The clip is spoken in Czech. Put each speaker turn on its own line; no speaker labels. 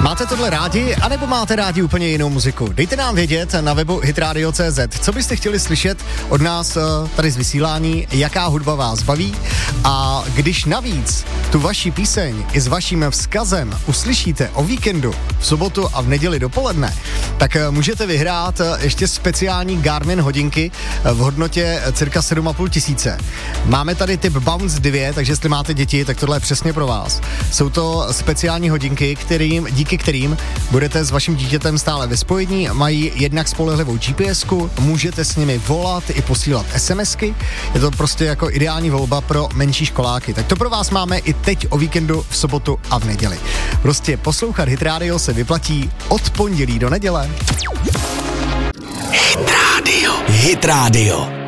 Máte tohle rádi, anebo máte rádi úplně jinou muziku? Dejte nám vědět na webu hitradio.cz, co byste chtěli slyšet od nás tady z vysílání, jaká hudba vás baví. A když navíc tu vaši píseň i s vaším vzkazem uslyšíte o víkendu, v sobotu a v neděli dopoledne, tak můžete vyhrát ještě speciální Garmin hodinky v hodnotě cirka 7,5 tisíce. Máme tady typ Bounce 2, takže jestli máte děti, tak tohle je přesně pro vás. Jsou to speciální hodinky, díky kterým budete s vaším dítětem stále ve spojení, mají jednak spolehlivou GPSku, můžete s nimi volat i posílat SMSky, je to prostě jako ideální volba pro menší školáky. Tak to pro vás máme i teď o víkendu v sobotu a v neděli. Prostě poslouchat Hit Radio se vyplatí od pondělí do neděle.
Hit Radio. Hit Radio.